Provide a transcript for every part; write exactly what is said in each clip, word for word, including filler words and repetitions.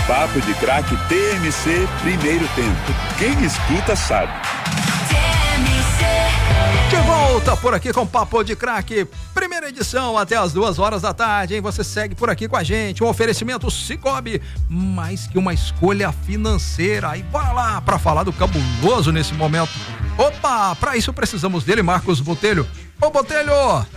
Papo de Craque T M C, primeiro tempo. Quem escuta sabe. De volta por aqui com Papo de Craque, primeira edição até as duas horas da tarde, hein? Você segue por aqui com a gente, um oferecimento Cicobi, mais que uma escolha financeira. E bora lá pra falar do cabuloso nesse momento. Opa, pra isso precisamos dele, Marcos Botelho. Ô Botelho,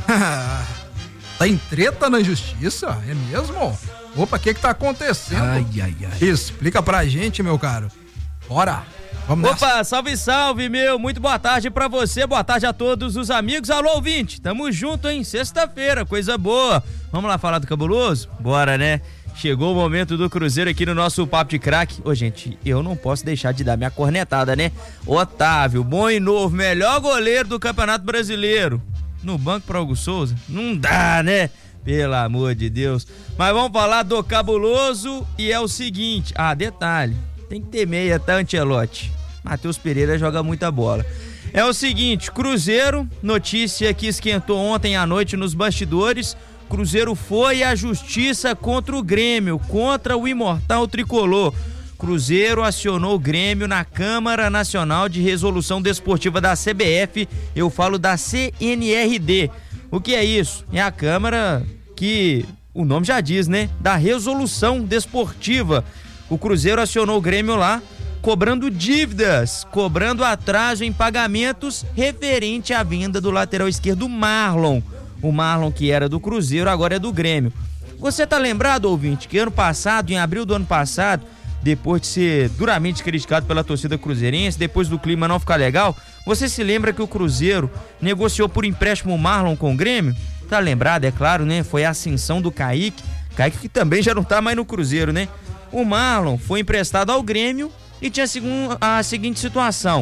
tá em treta na justiça, é mesmo? Opa, o que que tá acontecendo? Ai, ai, ai. Explica pra gente, meu caro. Bora. Vamos Opa, nessa. salve, salve, meu. Muito boa tarde pra você, boa tarde a todos os amigos. Alô, ouvinte, tamo junto, hein? Sexta-feira, coisa boa. Vamos lá falar do cabuloso? Bora, né? Chegou o momento do Cruzeiro aqui no nosso Papo de Craque. Ô, gente, eu não posso deixar de dar minha cornetada, né? Otávio, bom e novo, melhor goleiro do Campeonato Brasileiro. No banco pra Hugo Souza? Não dá, né? Pelo amor de Deus. Mas vamos falar do cabuloso e é o seguinte. Ah, detalhe, tem que ter meia, tá, Ancelotti? Matheus Pereira joga muita bola. É o seguinte, Cruzeiro, notícia que esquentou ontem à noite nos bastidores, Cruzeiro foi à justiça contra o Grêmio, contra o imortal tricolor. Cruzeiro acionou o Grêmio na Câmara Nacional de Resolução Desportiva da C B F, eu falo da C N R D. O que é isso? É a Câmara que, o nome já diz, né? Da Resolução Desportiva. O Cruzeiro acionou o Grêmio lá, cobrando dívidas, cobrando atraso em pagamentos referente à venda do lateral esquerdo Marlon. O Marlon, que era do Cruzeiro, agora é do Grêmio. Você tá lembrado, ouvinte, que ano passado, em abril do ano passado, depois de ser duramente criticado pela torcida cruzeirense, depois do clima não ficar legal, você se lembra que o Cruzeiro negociou por empréstimo o Marlon com o Grêmio? Tá lembrado, é claro, né? Foi a ascensão do Kaique, Kaique que também já não tá mais no Cruzeiro, né? O Marlon foi emprestado ao Grêmio e tinha a seguinte situação: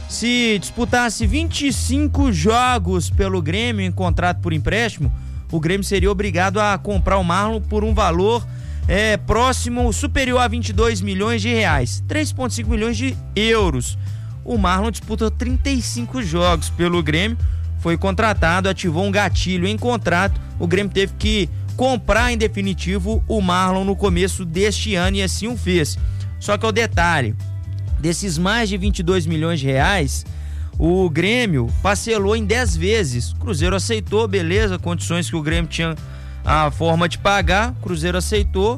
se disputasse vinte e cinco jogos pelo Grêmio em contrato por empréstimo, o Grêmio seria obrigado a comprar o Marlon por um valor é, próximo, superior a vinte e dois milhões de reais, três vírgula cinco milhões de euros. O Marlon disputou trinta e cinco jogos pelo Grêmio, foi contratado, ativou um gatilho em contrato, o Grêmio teve que comprar em definitivo o Marlon no começo deste ano e assim o fez. Só que o detalhe, desses mais de vinte e dois milhões de reais, o Grêmio parcelou em dez vezes. O Cruzeiro aceitou, beleza, condições que o Grêmio tinha a forma de pagar, o Cruzeiro aceitou.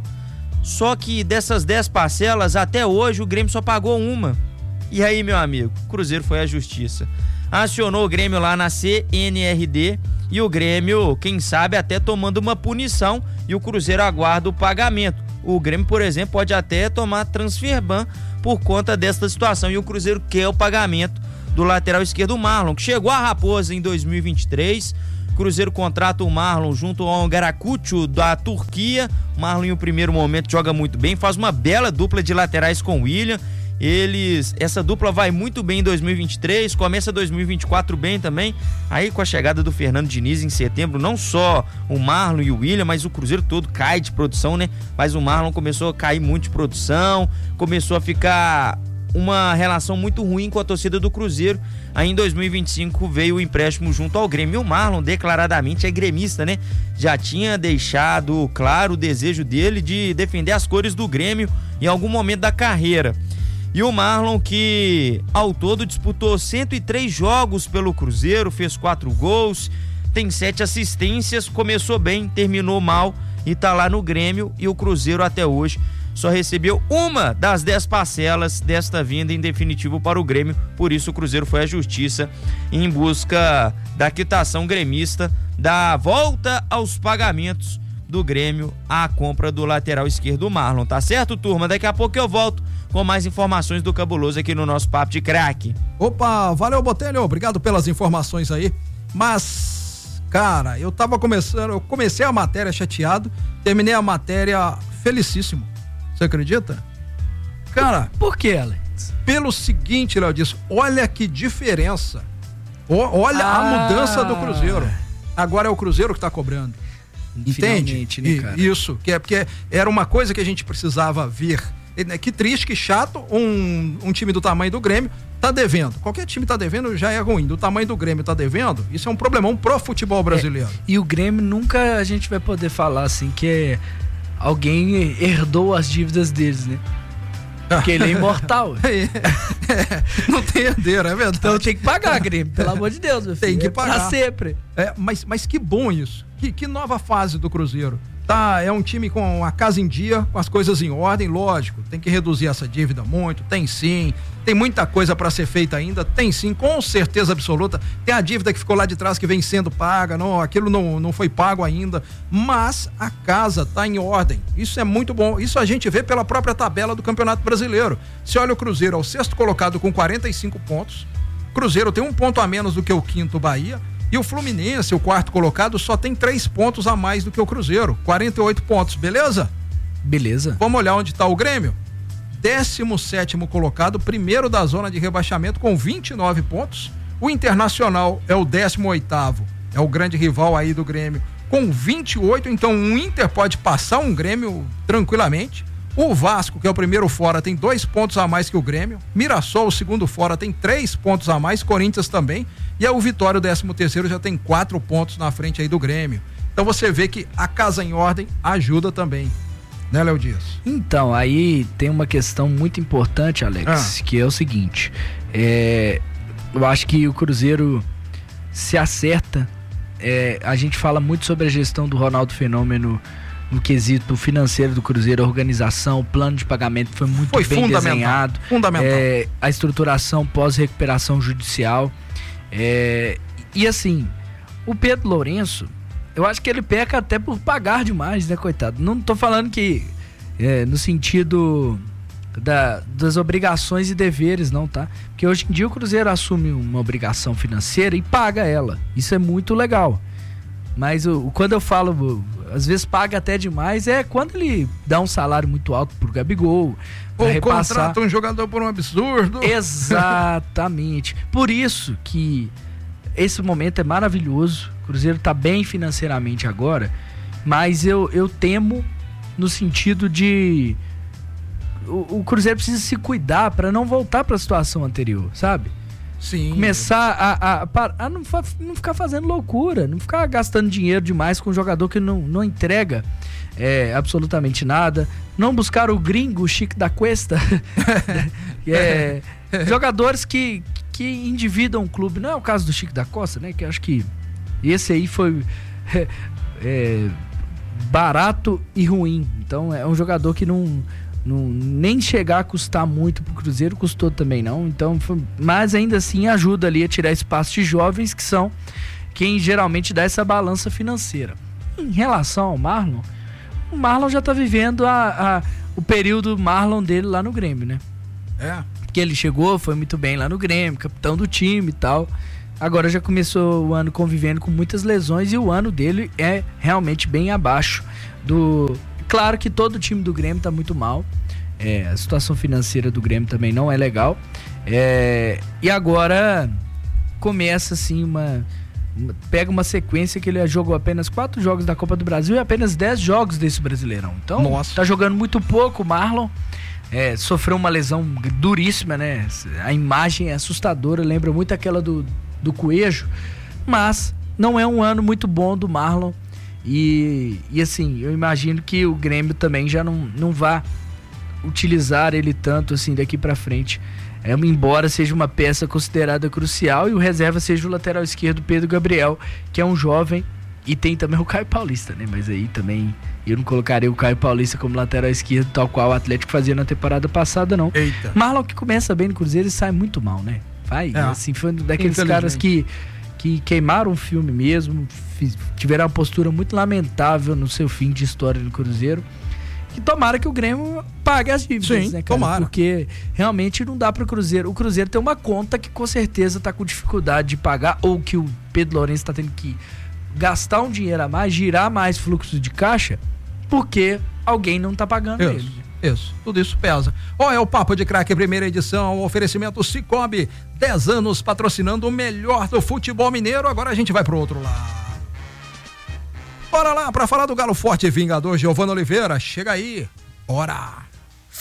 Só que dessas dez parcelas, até hoje o Grêmio só pagou uma. E aí, meu amigo, o Cruzeiro foi à justiça. Acionou o Grêmio lá na C N R D e o Grêmio, quem sabe, até tomando uma punição, e o Cruzeiro aguarda o pagamento. O Grêmio, por exemplo, pode até tomar transfer ban por conta dessa situação, e o Cruzeiro quer o pagamento do lateral esquerdo Marlon, que chegou à Raposa em dois mil e vinte e três. O Cruzeiro contrata o Marlon junto ao Garakucu da Turquia. O Marlon, em um primeiro momento, joga muito bem, faz uma bela dupla de laterais com o William. Eles, essa dupla vai muito bem em dois mil e vinte e três, começa dois mil e vinte e quatro bem também. Aí com a chegada do Fernando Diniz em setembro, não só o Marlon e o William, mas o Cruzeiro todo cai de produção, né? Mas o Marlon começou a cair muito de produção, começou a ficar uma relação muito ruim com a torcida do Cruzeiro. Aí em dois mil e vinte e cinco veio o empréstimo junto ao Grêmio. E o Marlon declaradamente é gremista, né? Já tinha deixado claro o desejo dele de defender as cores do Grêmio em algum momento da carreira. E o Marlon, que ao todo disputou cento e três jogos pelo Cruzeiro, fez quatro gols, tem sete assistências, começou bem, terminou mal e tá lá no Grêmio. E o Cruzeiro até hoje só recebeu uma das dez parcelas desta vinda em definitivo para o Grêmio. Por isso o Cruzeiro foi à justiça em busca da quitação gremista, da volta aos pagamentos do Grêmio à compra do lateral esquerdo Marlon. Tá certo, turma? Daqui a pouco eu volto com mais informações do cabuloso aqui no nosso Papo de Craque. Opa, valeu, Botelho, obrigado pelas informações aí. Mas, cara, eu tava começando, eu comecei a matéria chateado, terminei a matéria felicíssimo. Você acredita? Cara, por que, Alex? Pelo seguinte, Léo disse, olha que diferença. O, olha ah. a mudança do Cruzeiro. Agora é o Cruzeiro que tá cobrando. Entende? Né, cara? Isso, que é porque era uma coisa que a gente precisava ver. Que triste, que chato, um, um time do tamanho do Grêmio tá devendo. Qualquer time tá devendo já é ruim. Do tamanho do Grêmio tá devendo, isso é um problemão pro futebol brasileiro. É, e o Grêmio nunca a gente vai poder falar assim que é alguém herdou as dívidas deles, né? Porque ele é imortal. É, é, não tem herdeiro, é verdade. Então tem que pagar, Grêmio, pelo amor de Deus, meu filho. Tem que é pagar. Pra sempre. É, mas, mas que bom isso. Que, que nova fase do Cruzeiro. Tá, é um time com a casa em dia, com as coisas em ordem, lógico. Tem que reduzir essa dívida muito, tem sim. Tem muita coisa para ser feita ainda, tem sim, com certeza absoluta. Tem a dívida que ficou lá de trás que vem sendo paga, não, aquilo não, não foi pago ainda, mas a casa tá em ordem. Isso é muito bom. Isso a gente vê pela própria tabela do Campeonato Brasileiro. Se olha o Cruzeiro, é o sexto colocado com quarenta e cinco pontos. Cruzeiro tem um ponto a menos do que o quinto Bahia. E o Fluminense, o quarto colocado, só tem três pontos a mais do que o Cruzeiro. quarenta e oito pontos, beleza? Beleza. Vamos olhar onde está o Grêmio. décimo sétimo colocado, primeiro da zona de rebaixamento com vinte e nove pontos. O Internacional é o décimo oitavo, é o grande rival aí do Grêmio, com vinte e oito. Então o Inter pode passar um Grêmio tranquilamente. O Vasco, que é o primeiro fora, tem dois pontos a mais que o Grêmio. Mirassol, o segundo fora, tem três pontos a mais. Corinthians também. E aí o Vitória, o décimo terceiro, já tem quatro pontos na frente aí do Grêmio. Então você vê que a casa em ordem ajuda também. Né, Léo Dias? Então, aí tem uma questão muito importante, Alex, ah. que é o seguinte. É, eu acho que o Cruzeiro se acerta. É, a gente fala muito sobre a gestão do Ronaldo Fenômeno no quesito financeiro do Cruzeiro, a organização, o plano de pagamento foi muito foi bem fundamental, desenhado. Fundamental. É, a estruturação pós-recuperação judicial. É, e assim, o Pedro Lourenço, eu acho que ele peca até por pagar demais, né, coitado? Não tô falando que é, no sentido da, das obrigações e deveres, não, tá? Porque hoje em dia o Cruzeiro assume uma obrigação financeira e paga ela. Isso é muito legal. Mas o, quando eu falo, às vezes paga até demais, é quando ele dá um salário muito alto pro Gabigol. Ou repassar... contrata um jogador por um absurdo. Exatamente. Por isso que esse momento é maravilhoso. O Cruzeiro tá bem financeiramente agora, mas eu, eu temo no sentido de... O, o Cruzeiro precisa se cuidar para não voltar para a situação anterior, sabe? Sim. Começar a, a, a, a não, fa, não ficar fazendo loucura, não ficar gastando dinheiro demais com um jogador que não, não entrega é, absolutamente nada, não buscar o gringo, o Chico da Cuesta, é, jogadores que, que endividam o clube. Não é o caso do Chico da Costa, né? Que acho que esse aí foi é, é, barato e ruim. Então é um jogador que não... Não, nem chegar a custar muito pro Cruzeiro, custou também não, então foi, mas ainda assim ajuda ali a tirar espaço de jovens que são quem geralmente dá essa balança financeira. Em relação ao Marlon, o Marlon já tá vivendo a, a, o período Marlon dele lá no Grêmio, né? É. Porque ele chegou, foi muito bem lá no Grêmio, capitão do time e tal, agora já começou o ano convivendo com muitas lesões e o ano dele é realmente bem abaixo do... Claro que todo o time do Grêmio tá muito mal. É, a situação financeira do Grêmio também não é legal. É, e agora começa assim uma, uma... Pega uma sequência que ele jogou apenas quatro jogos da Copa do Brasil e apenas dez jogos desse Brasileirão. Então, Nossa. Tá jogando muito pouco o Marlon. É, sofreu uma lesão duríssima, né? A imagem é assustadora, lembra muito aquela do, do Coelho. Mas não é um ano muito bom do Marlon. E, e assim, eu imagino que o Grêmio também já não, não vá utilizar ele tanto assim daqui pra frente, é, embora seja uma peça considerada crucial e o reserva seja o lateral esquerdo Pedro Gabriel, que é um jovem, e tem também o Caio Paulista, né? Mas aí também eu não colocaria o Caio Paulista como lateral esquerdo, tal qual o Atlético fazia na temporada passada, não. Eita. Marlon, que começa bem no Cruzeiro e sai muito mal, né? Vai, é. assim, foi um daqueles caras que que queimaram o filme mesmo, fiz, tiveram uma postura muito lamentável no seu fim de história no Cruzeiro. E tomara que o Grêmio pague as dívidas, Sim, né, cara? Tomara. Porque realmente não dá para o Cruzeiro. O Cruzeiro tem uma conta que com certeza tá com dificuldade de pagar, ou que o Pedro Lourenço tá tendo que gastar um dinheiro a mais, girar mais fluxo de caixa, porque alguém não tá pagando Isso. ele. Isso, tudo isso pesa. Ó, é o Papo de Craque, primeira edição, o oferecimento Cicobi, dez anos patrocinando o melhor do futebol mineiro. Agora a gente vai pro outro lado. Bora lá pra falar do Galo Forte Vingador, Giovana Oliveira. Chega aí, bora! Fala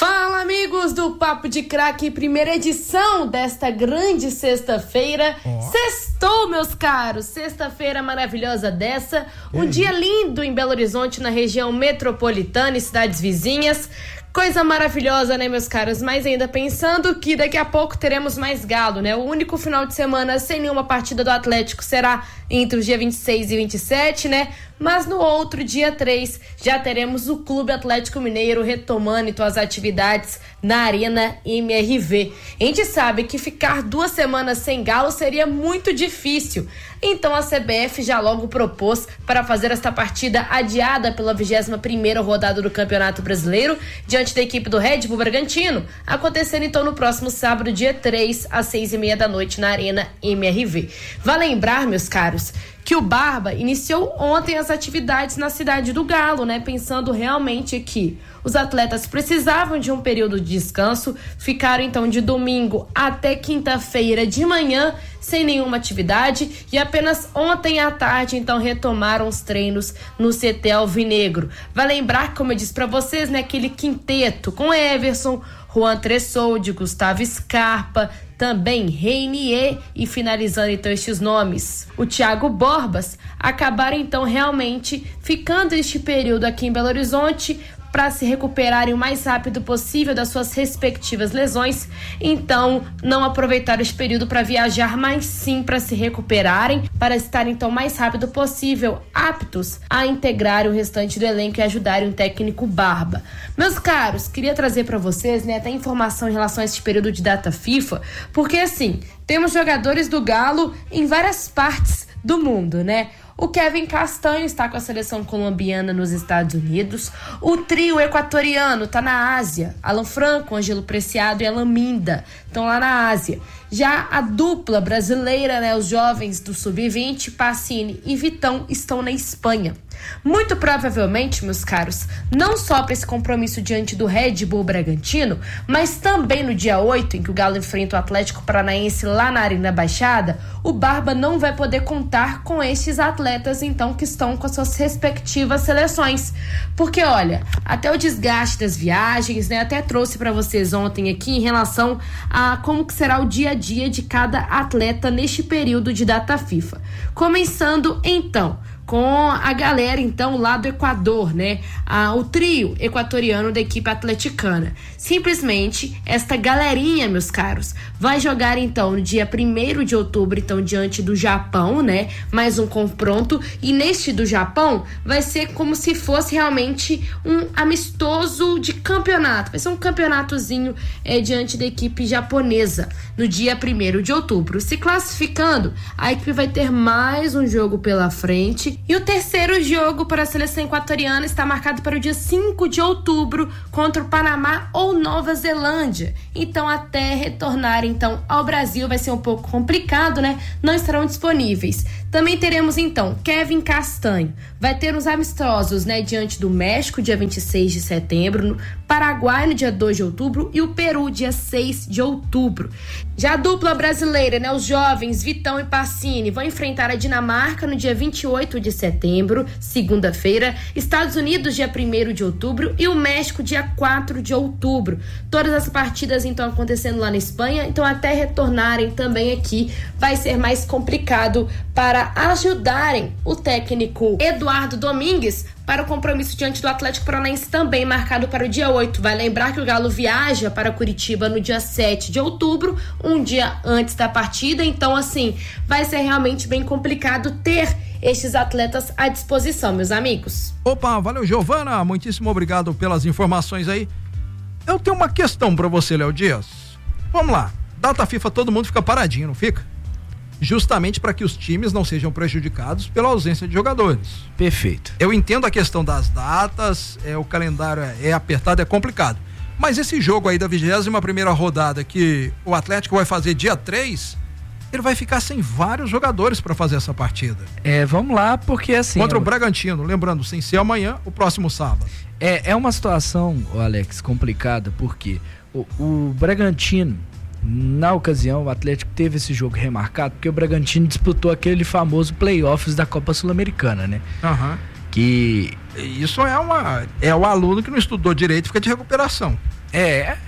amigos do Papo de Craque, primeira edição desta grande sexta-feira. Oh. Sextou, meus caros, sexta-feira maravilhosa dessa, um Ei. dia lindo em Belo Horizonte, na região metropolitana e cidades vizinhas. Coisa maravilhosa, né, meus caros? Mas ainda pensando que daqui a pouco teremos mais galo, né? O único final de semana sem nenhuma partida do Atlético será entre os dias vinte e seis e vinte e sete, né? Mas no outro dia três já teremos o Clube Atlético Mineiro retomando então as atividades na Arena M R V. A gente sabe que ficar duas semanas sem galo seria muito difícil. Então a C B F já logo propôs para fazer esta partida adiada pela vigésima primeira rodada do Campeonato Brasileiro diante da equipe do Red Bull Bragantino, acontecendo então no próximo sábado, dia três, às seis e meia da noite na Arena M R V. Vale lembrar, meus caros, que o Barba iniciou ontem as atividades na Cidade do Galo, né? Pensando realmente que os atletas precisavam de um período de descanso, ficaram então de domingo até quinta-feira de manhã sem nenhuma atividade e apenas ontem à tarde então retomaram os treinos no C T Alvinegro. Vai lembrar, como eu disse pra vocês, né, aquele quinteto com Everson, Juan Tressoldi, Gustavo Scarpa, também Reinier e finalizando então estes nomes, o Thiago Borbas, acabaram então realmente ficando este período aqui em Belo Horizonte para se recuperarem o mais rápido possível das suas respectivas lesões. Então, não aproveitaram esse período para viajar, mas sim para se recuperarem, para estarem então o mais rápido possível aptos a integrar o restante do elenco e ajudarem o técnico Barba. Meus caros, queria trazer para vocês, né, até informação em relação a esse período de data FIFA, porque assim, temos jogadores do Galo em várias partes do mundo, né? O Kevin Castanho está com a seleção colombiana nos Estados Unidos. O trio equatoriano está na Ásia. Alan Franco, Ângelo Preciado e Alan Minda estão lá na Ásia. Já a dupla brasileira, né, os jovens do sub vinte, Pacini e Vitão, estão na Espanha. Muito provavelmente, meus caros, não só para esse compromisso diante do Red Bull Bragantino, mas também no dia oito, em que o Galo enfrenta o Atlético Paranaense lá na Arena Baixada, o Barba não vai poder contar com estes atletas, então, que estão com as suas respectivas seleções. Porque, olha, até o desgaste das viagens, né, até trouxe para vocês ontem aqui em relação a como que será o dia a dia de cada atleta neste período de data FIFA. Começando, então, com a galera, então, lá do Equador, né? Ah, o trio equatoriano da equipe atleticana. Simplesmente, esta galerinha, meus caros, vai jogar, então, no dia primeiro de outubro, então, diante do Japão, né? Mais um confronto. E neste do Japão, vai ser como se fosse realmente um amistoso de campeonato. Vai ser um campeonatozinho é, diante da equipe japonesa, no dia primeiro de outubro. Se classificando, a equipe vai ter mais um jogo pela frente. E o terceiro jogo para a seleção equatoriana está marcado para o dia cinco de outubro contra o Panamá ou Nova Zelândia. Então, até retornar então ao Brasil vai ser um pouco complicado, né? Não estarão disponíveis. Também teremos então Kevin Castanho. Vai ter uns amistosos, né, diante do México, dia vinte e seis de setembro, no Paraguai no dia dois de outubro e o Peru dia seis de outubro. Já a dupla brasileira, né, os jovens Vitão e Pacini vão enfrentar a Dinamarca no dia vinte e oito de setembro, segunda-feira, Estados Unidos dia primeiro de outubro e o México dia quatro de outubro. Todas as partidas então acontecendo lá na Espanha, então até retornarem também aqui vai ser mais complicado para ajudarem o técnico Eduardo Domingues para o compromisso diante do Atlético Paranaense, também marcado para o dia oito. Vai lembrar que o Galo viaja para Curitiba no dia sete de outubro, um dia antes da partida, então assim, vai ser realmente bem complicado ter estes atletas à disposição, meus amigos. Opa, valeu, Giovana, muitíssimo obrigado pelas informações aí. Eu tenho uma questão para você, Léo Dias. Vamos lá, data FIFA todo mundo fica paradinho, não fica? Justamente para que os times não sejam prejudicados pela ausência de jogadores. Perfeito. Eu entendo a questão das datas, é, o calendário é, é apertado, é complicado. Mas esse jogo aí da vigésima primeira rodada que o Atlético vai fazer dia três, ele vai ficar sem vários jogadores para fazer essa partida. É, vamos lá, porque assim... Contra eu... o Bragantino, lembrando, sem ser amanhã, o próximo sábado. É, é uma situação, Alex, complicada, porque o, o Bragantino, na ocasião, o Atlético teve esse jogo remarcado porque o Bragantino disputou aquele famoso playoffs da Copa Sul-Americana, né? Aham. Uhum. Que... Isso é uma... É o aluno que não estudou direito, fica de recuperação. É,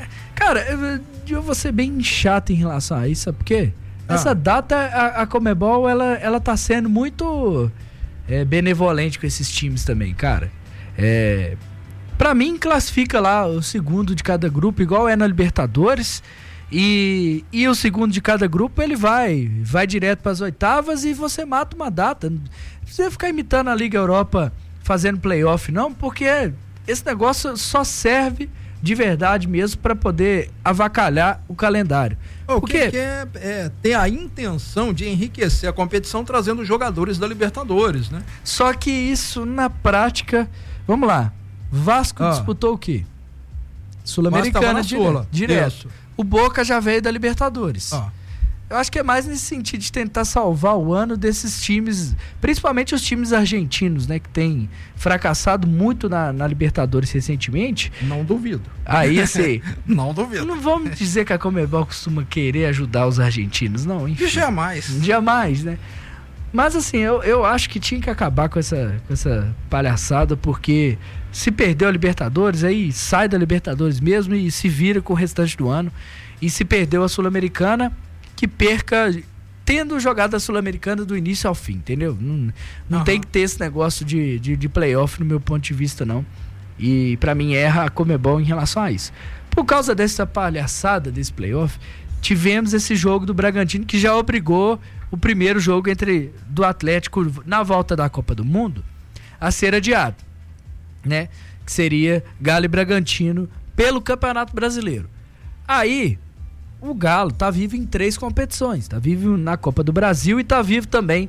Cara, eu, eu vou ser bem chato em relação a isso, sabe por quê? Ah. Essa data, a, a Conmebol, ela, ela tá sendo muito é, benevolente com esses times também, cara. É, pra mim, classifica lá o segundo de cada grupo, igual é na Libertadores, e, e o segundo de cada grupo, ele vai, vai direto pras oitavas e você mata uma data. Não precisa ficar imitando a Liga Europa fazendo playoff, não, porque esse negócio só serve de verdade mesmo para poder avacalhar o calendário. O Porque que é, é ter a intenção de enriquecer a competição trazendo jogadores da Libertadores, né? Só que isso na prática, vamos lá, Vasco ah. disputou o quê? Sul-Americana direto. direto. Isso. O Boca já veio da Libertadores. Ah. Eu acho que é mais nesse sentido de tentar salvar o ano desses times, principalmente os times argentinos, né? Que tem fracassado muito na, na Libertadores recentemente. Não duvido. Aí, assim... não duvido. Não vamos dizer que a Conmebol costuma querer ajudar os argentinos, não, enfim. Jamais. Jamais, né? Mas, assim, eu, eu acho que tinha que acabar com essa, com essa palhaçada, porque se perdeu a Libertadores, aí sai da Libertadores mesmo e se vira com o restante do ano. E se perdeu a Sul-Americana, que perca tendo jogado a Sul-Americana do início ao fim, entendeu? Não, não uhum. tem que ter esse negócio de, de, de playoff no meu ponto de vista, não. E pra mim erra a Conmebol em relação a isso. Por causa dessa palhaçada desse playoff, tivemos esse jogo do Bragantino que já obrigou o primeiro jogo entre do Atlético na volta da Copa do Mundo a ser adiado, né? Que seria Galo e Bragantino pelo Campeonato Brasileiro. Aí o Galo tá vivo em três competições. Tá vivo na Copa do Brasil e tá vivo também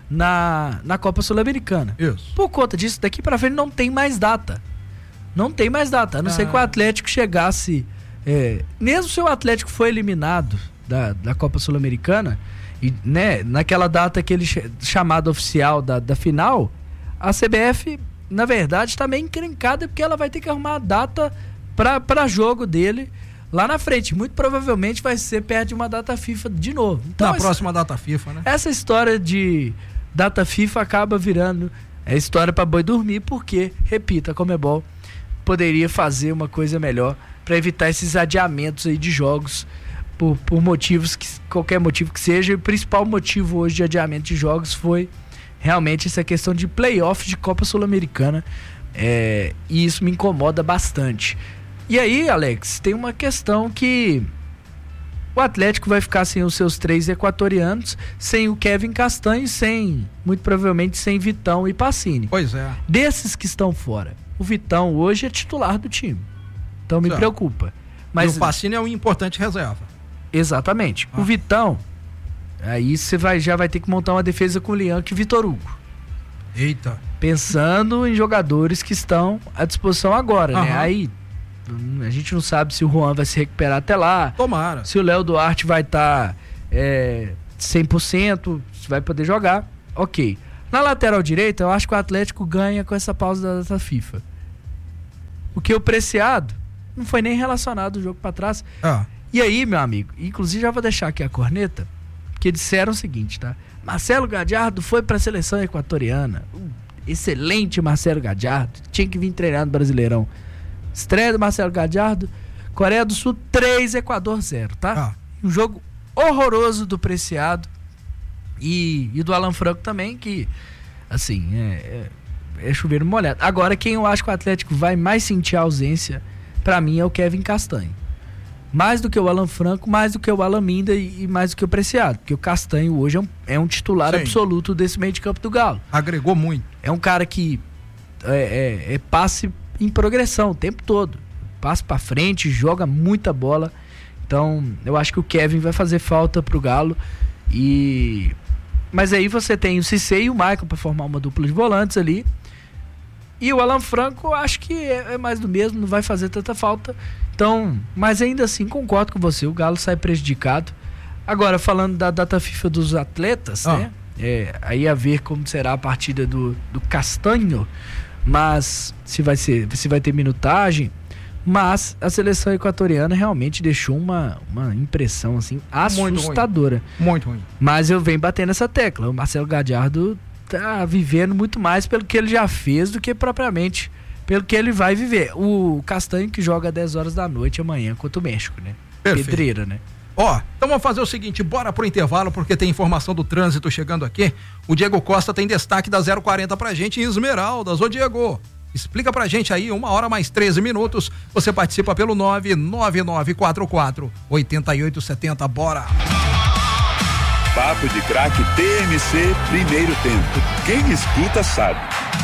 na, na Copa Sul-Americana. Isso. Por conta disso, daqui pra frente não tem mais data. Não tem mais data. A não ah. ser que o Atlético chegasse... É, mesmo se o Atlético foi eliminado da, da Copa Sul-Americana, e, né, naquela data, aquele chamado oficial da, da final, a C B F, na verdade, tá meio encrencada porque ela vai ter que arrumar a data pra, pra jogo dele lá na frente. Muito provavelmente vai ser perto de uma data FIFA de novo. Então, na essa, próxima data FIFA, né? Essa história de data FIFA acaba virando é história pra boi dormir, porque, repito, a Conmebol poderia fazer uma coisa melhor para evitar esses adiamentos aí de jogos por, por motivos, que qualquer motivo que seja. E o principal motivo hoje de adiamento de jogos foi realmente essa questão de playoff de Copa Sul-Americana, é, e isso me incomoda bastante. E aí, Alex, tem uma questão que o Atlético vai ficar sem os seus três equatorianos, sem o Kevin Castanho, sem, muito provavelmente, sem Vitão e Pacini. Pois é. Desses que estão fora, o Vitão hoje é titular do time. Então me certo. preocupa. Mas e o Pacini é um importante reserva. Exatamente. Ah. O Vitão, aí você vai, já vai ter que montar uma defesa com o Lianco e Vitor Hugo. Eita. Pensando em jogadores que estão à disposição agora, uhum. né? Aí a gente não sabe se o Juan vai se recuperar até lá. Tomara. Se o Léo Duarte vai estar tá, é, cem por cento, se vai poder jogar. Ok. Na lateral direita, eu acho que o Atlético ganha com essa pausa da data FIFA. Porque o Preciado não foi nem relacionado o jogo pra trás. Ah. E aí, meu amigo, inclusive já vou deixar aqui a corneta, que disseram o seguinte, tá? Marcelo Gadiardo foi pra seleção equatoriana. Uh, excelente Marcelo Gadiardo. Tinha que vir treinar no Brasileirão. Estreia do Marcelo Gadiardo, Coreia do Sul três, Equador zero, tá? Ah. Um jogo horroroso do Preciado e, e do Alan Franco também, que, assim, é, é, é chover molhado. Agora, quem eu acho que o Atlético vai mais sentir a ausência, pra mim, é o Kevin Castanho. Mais do que o Alan Franco, mais do que o Alan Minda e, e mais do que o Preciado, porque o Castanho hoje é um, é um titular Sim. absoluto desse meio de campo do Galo. Agregou muito. É um cara que é, é, é passe em progressão o tempo todo, passa pra frente, joga muita bola. Então eu acho que o Kevin vai fazer falta pro Galo. E mas aí você tem o Cissé e o Michael pra formar uma dupla de volantes ali, e o Alan Franco eu acho que é, é mais do mesmo, não vai fazer tanta falta. Então, mas ainda assim concordo com você, o Galo sai prejudicado. Agora, falando da data FIFA dos atletas, ah. né, é, aí a ver como será a partida do, do Castanho, mas se vai ser, se vai ter minutagem. Mas a seleção equatoriana realmente deixou uma, uma impressão assim assustadora. Muito ruim. Mas eu venho batendo essa tecla. O Marcelo Gadiardo tá vivendo muito mais pelo que ele já fez do que propriamente pelo que ele vai viver. O Castanho que joga dez horas da noite amanhã contra o México, né? Perfeito. Pedreira, né? Ó, então vamos fazer o seguinte, bora pro intervalo, porque tem informação do trânsito chegando aqui. O Diego Costa tem destaque da zero quarenta pra gente em Esmeraldas. Ô Diego, explica pra gente aí, uma hora mais treze minutos. Você participa pelo nove nove nove quatro quatro oito oito sete zero, bora! Papo de Craque T M C, primeiro tempo. Quem escuta sabe.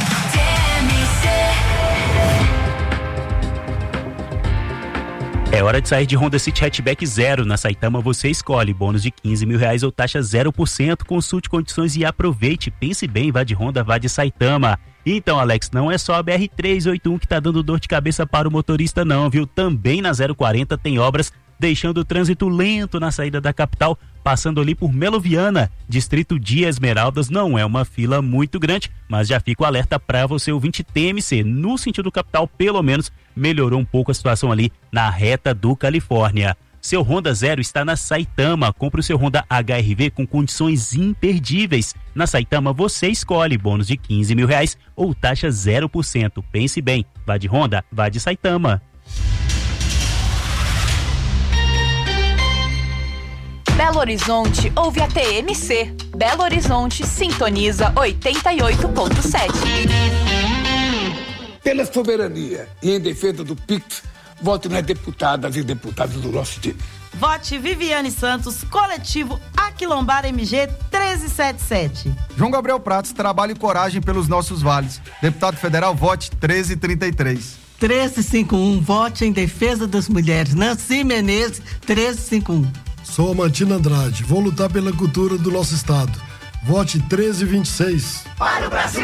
É hora de sair de Honda City Hatchback zero. Na Saitama você escolhe bônus de quinze mil reais ou taxa zero por cento. Consulte condições e aproveite. Pense bem, vá de Honda, vá de Saitama. Então, Alex, não é só a B R trezentos e oitenta e um que tá dando dor de cabeça para o motorista não, viu? Também na zero quarenta tem obras deixando o trânsito lento na saída da capital, passando ali por Melo Viana, distrito de Esmeraldas. Não é uma fila muito grande, mas já fica o alerta para você, ouvinte T M C, no sentido capital, pelo menos melhorou um pouco a situação ali na reta do Califórnia. Seu Honda Zero está na Saitama. Compre o seu Honda H R V com condições imperdíveis. Na Saitama você escolhe bônus de quinze mil reais ou taxa zero por cento. Pense bem, vá de Honda, vá de Saitama. Belo Horizonte ouve a T M C. Belo Horizonte sintoniza oitenta e oito ponto sete. Pela soberania e em defesa do P I C, vote nas deputadas e deputados do nosso time. Vote Viviane Santos, coletivo Aquilombar M G trezentos e setenta e sete. João Gabriel Pratos, trabalho e coragem pelos nossos vales. Deputado federal, vote treze trinta e três. treze cinquenta e um, vote em defesa das mulheres. Nancy Menezes, treze cinquenta e um. Sou Amantina Andrade, vou lutar pela cultura do nosso estado. Vote treze vinte e seis. Para o Brasil!